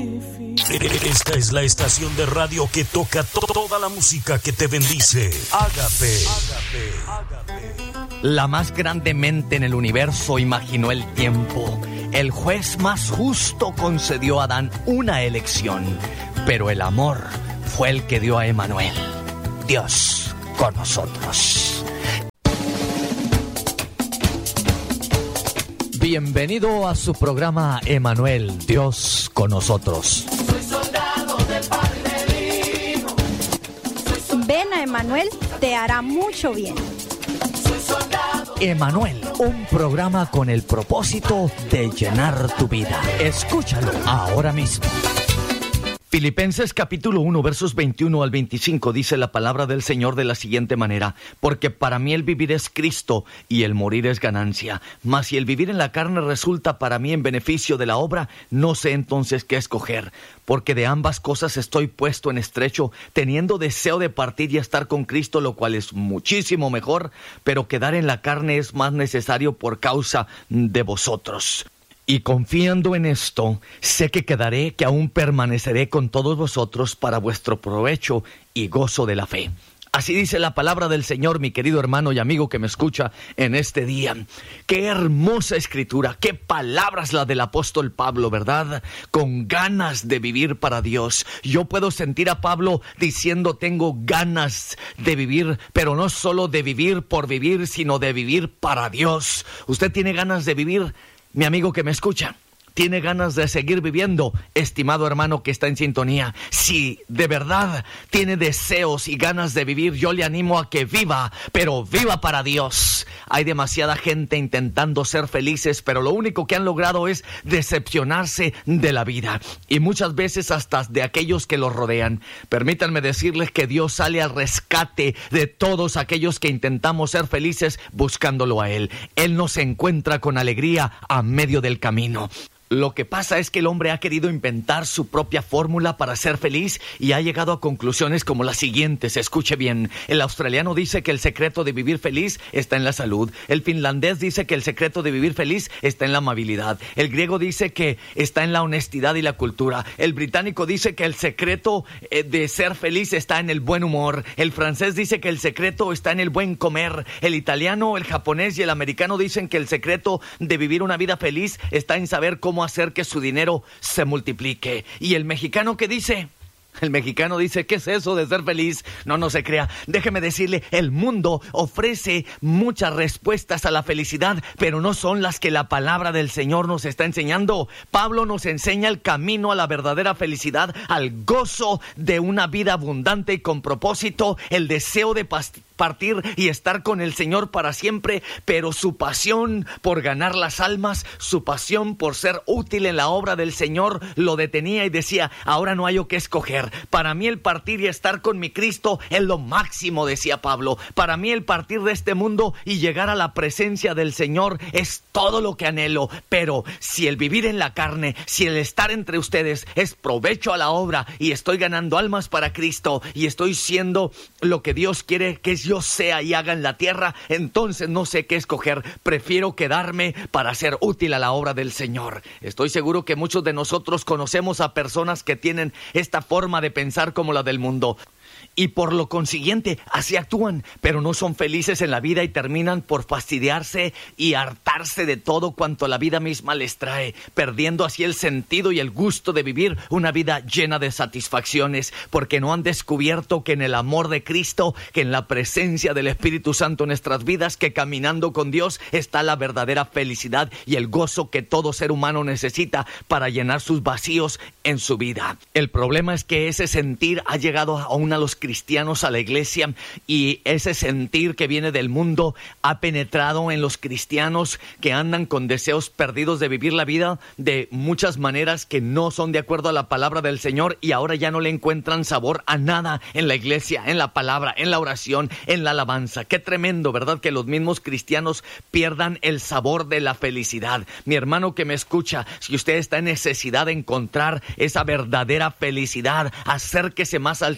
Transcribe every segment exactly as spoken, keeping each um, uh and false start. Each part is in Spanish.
Esta es la estación de radio que toca to- toda la música que te bendice. Ágape. La más grande mente en el universo imaginó el tiempo. El juez más justo concedió a Adán una elección, pero el amor fue el que dio a Emmanuel, Dios con nosotros. Bienvenido a su programa Emmanuel, Dios con nosotros. Soy soldado del Padre y del Hijo. Ven a Emmanuel, te hará mucho bien. Soy soldado. Emmanuel, un programa con el propósito de llenar tu vida. Escúchalo ahora mismo. Filipenses capítulo uno, versos veintiuno al veinticinco, dice la palabra del Señor de la siguiente manera: porque para mí el vivir es Cristo y el morir es ganancia. Mas si el vivir en la carne resulta para mí en beneficio de la obra, no sé entonces qué escoger. Porque de ambas cosas estoy puesto en estrecho, teniendo deseo de partir y estar con Cristo, lo cual es muchísimo mejor, pero quedar en la carne es más necesario por causa de vosotros. Y confiando en esto, sé que quedaré, que aún permaneceré con todos vosotros para vuestro provecho y gozo de la fe. Así dice la palabra del Señor, mi querido hermano y amigo que me escucha en este día. Qué hermosa escritura, qué palabras la del apóstol Pablo, ¿verdad? Con ganas de vivir para Dios. Yo puedo sentir a Pablo diciendo: tengo ganas de vivir, pero no solo de vivir por vivir, sino de vivir para Dios. ¿Usted tiene ganas de vivir? Mi amigo que me escucha, ¿tiene ganas de seguir viviendo? Estimado hermano que está en sintonía, si de verdad tiene deseos y ganas de vivir, yo le animo a que viva, pero viva para Dios. Hay demasiada gente intentando ser felices, pero lo único que han logrado es decepcionarse de la vida, y muchas veces hasta de aquellos que los rodean. Permítanme decirles que Dios sale al rescate de todos aquellos que intentamos ser felices buscándolo a Él. Él nos encuentra con alegría a medio del camino. Lo que pasa es que el hombre ha querido inventar su propia fórmula para ser feliz y ha llegado a conclusiones como las siguientes. Escuche bien. El australiano dice que el secreto de vivir feliz está en la salud. El finlandés dice que el secreto de vivir feliz está en la amabilidad. El griego dice que está en la honestidad y la cultura. El británico dice que el secreto de ser feliz está en el buen humor. El francés dice que el secreto está en el buen comer. El italiano, el japonés y el americano dicen que el secreto de vivir una vida feliz está en saber cómo hacer que su dinero se multiplique. ¿Y el mexicano qué dice? El mexicano dice: ¿qué es eso de ser feliz? No, no se crea. Déjeme decirle, el mundo ofrece muchas respuestas a la felicidad, pero no son las que la palabra del Señor nos está enseñando. Pablo nos enseña el camino a la verdadera felicidad, al gozo de una vida abundante y con propósito, el deseo de past- partir y estar con el Señor para siempre, pero su pasión por ganar las almas, su pasión por ser útil en la obra del Señor lo detenía y decía: ahora no hay o qué escoger. Para mí el partir y estar con mi Cristo es lo máximo, decía Pablo. Para mí el partir de este mundo y llegar a la presencia del Señor es todo lo que anhelo. Pero si el vivir en la carne, si el estar entre ustedes es provecho a la obra y estoy ganando almas para Cristo y estoy siendo lo que Dios quiere que yo sea y haga en la tierra, entonces no sé qué escoger. Prefiero quedarme para ser útil a la obra del Señor. Estoy seguro que muchos de nosotros conocemos a personas que tienen esta forma de pensar como la del mundo. Y por lo consiguiente, así actúan, pero no son felices en la vida y terminan por fastidiarse y hartarse de todo cuanto la vida misma les trae, perdiendo así el sentido y el gusto de vivir una vida llena de satisfacciones, porque no han descubierto que en el amor de Cristo, que en la presencia del Espíritu Santo en nuestras vidas, que caminando con Dios está la verdadera felicidad y el gozo que todo ser humano necesita para llenar sus vacíos en su vida. El problema es que ese sentir ha llegado aún a los cristianos, a la iglesia, y ese sentir que viene del mundo ha penetrado en los cristianos que andan con deseos perdidos de vivir la vida de muchas maneras que no son de acuerdo a la palabra del Señor, y ahora ya no le encuentran sabor a nada en la iglesia, en la palabra, en la oración, en la alabanza. Qué tremendo, ¿verdad? Que los mismos cristianos pierdan el sabor de la felicidad. Mi hermano que me escucha, si usted está en necesidad de encontrar esa verdadera felicidad, acérquese más al Señor.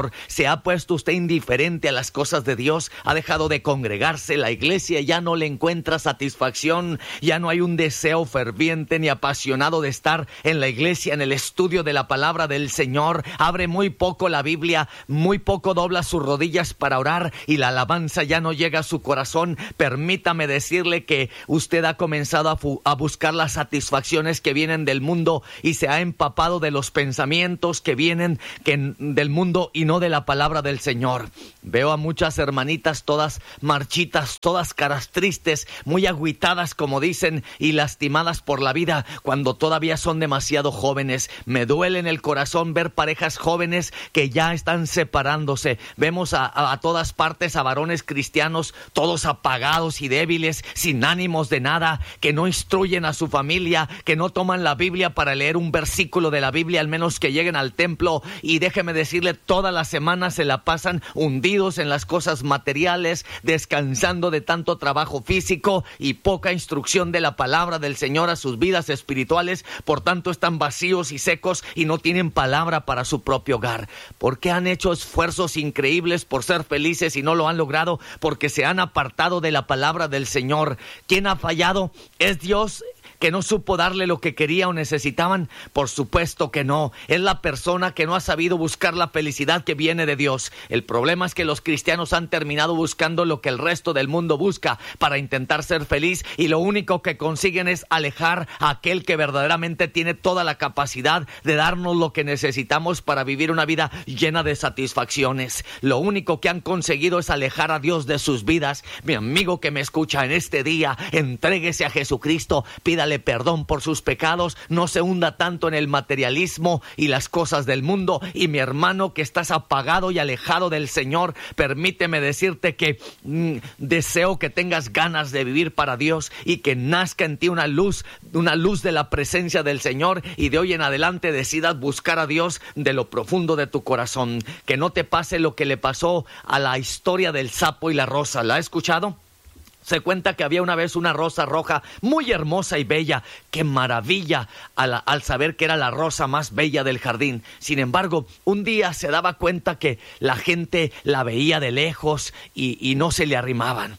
Señor? ¿Se ha puesto usted indiferente a las cosas de Dios? ¿Ha dejado de congregarse? La iglesia ya no le encuentra satisfacción, ya no hay un deseo ferviente ni apasionado de estar en la iglesia, en el estudio de la palabra del Señor. Abre muy poco la Biblia, muy poco dobla sus rodillas para orar y la alabanza ya no llega a su corazón. Permítame decirle que usted ha comenzado a, fu- a buscar las satisfacciones que vienen del mundo y se ha empapado de los pensamientos que vienen que, del mundo y no de la palabra del Señor. Veo a muchas hermanitas todas marchitas, todas caras tristes, muy agüitadas como dicen y lastimadas por la vida cuando todavía son demasiado jóvenes. Me duele en el corazón ver parejas jóvenes que ya están separándose. Vemos a, a, a todas partes a varones cristianos todos apagados y débiles, sin ánimos de nada, que no instruyen a su familia, que no toman la Biblia para leer un versículo de la Biblia, al menos que lleguen al templo, y déjeme decirle, toda la semana se la pasan hundidos en las cosas materiales, descansando de tanto trabajo físico y poca instrucción de la palabra del Señor a sus vidas espirituales. Por tanto están vacíos y secos y no tienen palabra para su propio hogar. ¿Por qué han hecho esfuerzos increíbles por ser felices y no lo han logrado? Porque se han apartado de la palabra del Señor. ¿Quién ha fallado? ¿Es Dios que no supo darle lo que quería o necesitaban? Por supuesto que no. Es la persona que no ha sabido buscar la felicidad que viene de Dios. El problema es que los cristianos han terminado buscando lo que el resto del mundo busca para intentar ser feliz, y lo único que consiguen es alejar a aquel que verdaderamente tiene toda la capacidad de darnos lo que necesitamos para vivir una vida llena de satisfacciones. Lo único que han conseguido es alejar a Dios de sus vidas. Mi amigo que me escucha en este día, entréguese a Jesucristo, pídale perdón por sus pecados, no se hunda tanto en el materialismo y las cosas del mundo. Y mi hermano que estás apagado y alejado del Señor, permíteme decirte que mm, deseo que tengas ganas de vivir para Dios y que nazca en ti una luz, una luz de la presencia del Señor, y de hoy en adelante decidas buscar a Dios de lo profundo de tu corazón. Que no te pase lo que le pasó a la historia del sapo y la rosa. ¿La has escuchado? Se cuenta que había una vez una rosa roja muy hermosa y bella. ¡Qué maravilla! Al, al saber que era la rosa más bella del jardín. Sin embargo, un día se daba cuenta que la gente la veía de lejos y, y no se le arrimaban.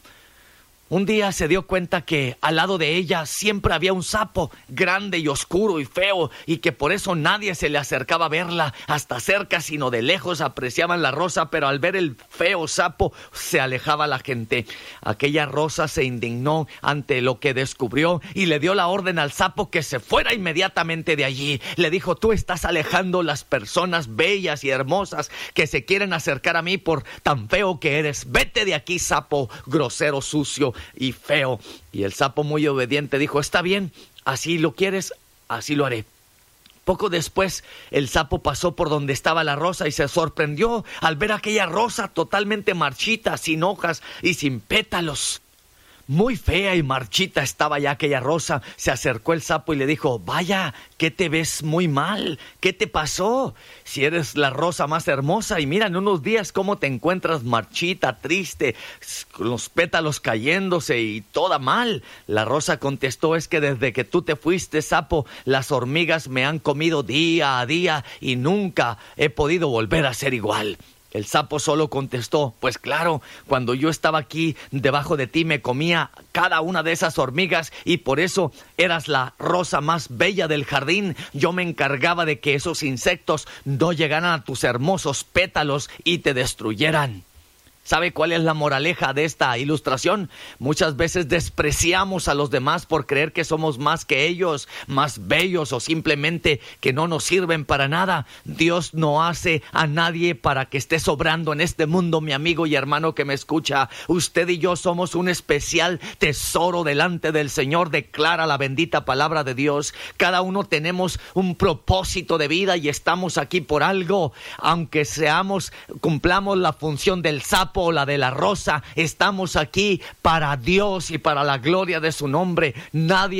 Un día se dio cuenta que al lado de ella siempre había un sapo grande y oscuro y feo, y que por eso nadie se le acercaba a verla hasta cerca, sino de lejos apreciaban la rosa, pero al ver el feo sapo se alejaba la gente. Aquella rosa se indignó ante lo que descubrió y le dio la orden al sapo que se fuera inmediatamente de allí. Le dijo: tú estás alejando las personas bellas y hermosas que se quieren acercar a mí por tan feo que eres. Vete de aquí, sapo grosero, sucio y feo. Y el sapo, muy obediente, dijo: está bien, así lo quieres, así lo haré. Poco después, el sapo pasó por donde estaba la rosa y se sorprendió al ver aquella rosa totalmente marchita, sin hojas y sin pétalos. Muy fea y marchita estaba ya aquella rosa. Se acercó el sapo y le dijo: vaya, ¿qué te ves muy mal? ¿Qué te pasó? Si eres la rosa más hermosa, y mira en unos días cómo te encuentras marchita, triste, con los pétalos cayéndose y toda mal. La rosa contestó: es que desde que tú te fuiste, sapo, las hormigas me han comido día a día y nunca he podido volver a ser igual. El sapo solo contestó: pues claro, cuando yo estaba aquí debajo de ti me comía cada una de esas hormigas y por eso eras la rosa más bella del jardín. Yo me encargaba de que esos insectos no llegaran a tus hermosos pétalos y te destruyeran. ¿Sabe cuál es la moraleja de esta ilustración? Muchas veces despreciamos a los demás por creer que somos más que ellos, más bellos, o simplemente que no nos sirven para nada. Dios no hace a nadie para que esté sobrando en este mundo, mi amigo y hermano que me escucha. Usted y yo somos un especial tesoro delante del Señor, declara la bendita palabra de Dios. Cada uno tenemos un propósito de vida y estamos aquí por algo. Aunque seamos, cumplamos la función del sapo o la de la rosa, estamos aquí para Dios y para la gloria de su nombre. Nadie